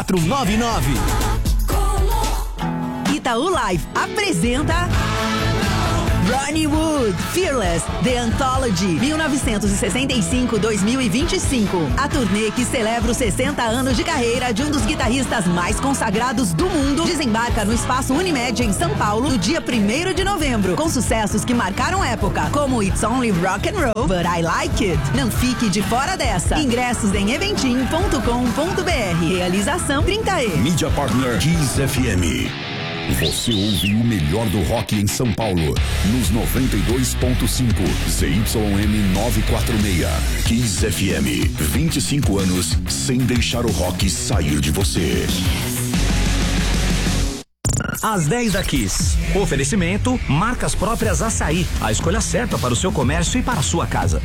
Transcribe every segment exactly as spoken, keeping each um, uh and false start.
quatro nove nove. Itaú Live apresenta Ronnie Wood, Fearless, The Anthology, mil novecentos e sessenta e cinco a dois mil e vinte e cinco. A turnê que celebra os sessenta anos de carreira de um dos guitarristas mais consagrados do mundo desembarca no Espaço Unimed em São Paulo no dia primeiro de novembro, com sucessos que marcaram época, como It's Only Rock and Roll, But I Like It. Não fique de fora dessa. Ingressos em eventim ponto com ponto br. Realização trinta E. Mídia Partner Kiss F M. Você ouve o melhor do rock em São Paulo, nos noventa e dois ponto cinco, Z Y M novecentos e quarenta e seis. Kiss F M, vinte e cinco anos sem deixar o rock sair de você. Às dez da Kiss. Oferecimento, marcas próprias Açaí. A escolha certa para o seu comércio e para a sua casa.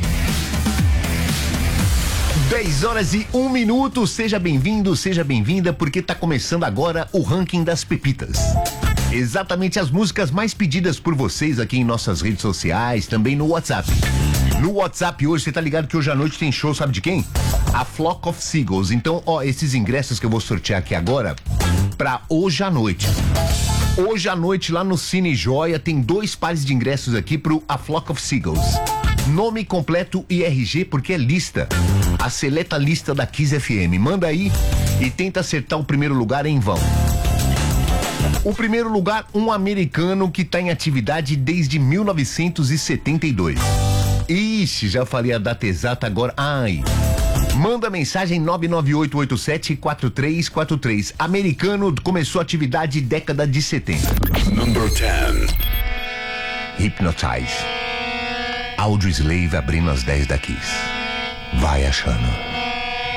dez horas e um minuto, seja bem-vindo, seja bem-vinda, porque tá começando agora o ranking das pepitas. Exatamente as músicas mais pedidas por vocês aqui em nossas redes sociais, também no WhatsApp. No WhatsApp hoje, você tá ligado que hoje à noite tem show, sabe de quem? A Flock of Seagulls. Então, ó, esses ingressos que eu vou sortear aqui agora, pra hoje à noite. Hoje à noite, lá no Cine Joia, tem dois pares de ingressos aqui pro A Flock of Seagulls. Nome completo e R G, porque é lista. A seleta lista da Kiss F M. Manda aí e tenta acertar o primeiro lugar em vão. O primeiro lugar, um americano que está em atividade desde mil novecentos e setenta e dois. Ixi, já falei a data exata agora. Ai. Manda mensagem nove nove oito oito sete quatro três quatro três. Americano, começou a atividade década de setenta. Number dez. Hypnotize. Audioslave abrindo as dez da Kiss. Vai achando.